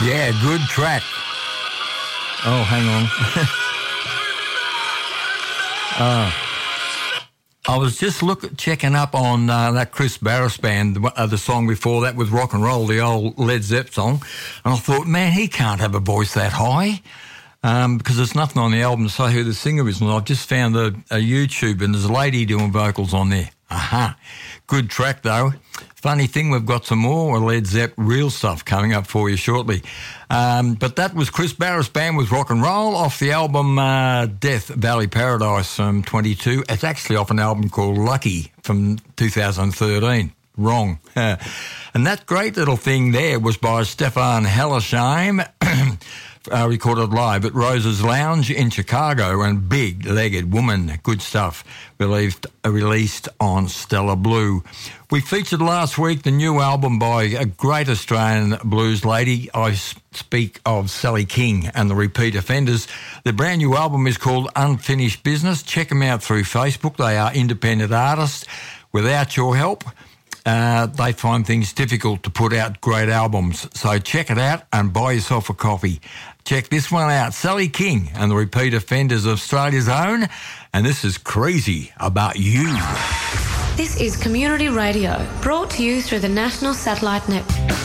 Yeah, good track. Oh, hang on. I was just checking up on that Chris Barris band, the song before that with Rock and Roll, the old Led Zepp song, and I thought, man, he can't have a voice that high because there's nothing on the album to say who the singer is, and I've just found a YouTube, and there's a lady doing vocals on there. Aha. Good track, though. Funny thing, we've got some more Led Zepp real stuff coming up for you shortly. But that was Chris Barris Band with Rock and Roll off the album Death Valley Paradise from 22. It's actually off an album called Lucky from 2013. Wrong. And that great little thing there was by Stefan Hellersheim, recorded live at Rose's Lounge in Chicago, and Big-Legged Woman. Good stuff. Released on Stellar Blue. We featured last week the new album by a great Australian blues lady. I speak of Sally King and the Repeat Offenders. The brand new album is called Unfinished Business. Check them out through Facebook. They are independent artists. Without your help, they find things difficult to put out great albums. So check it out and buy yourself a copy. Check this one out, Sally King and the Repeat Offenders, Australia's own, and this is Crazy About You. This is Community Radio, brought to you through the National Satellite Network.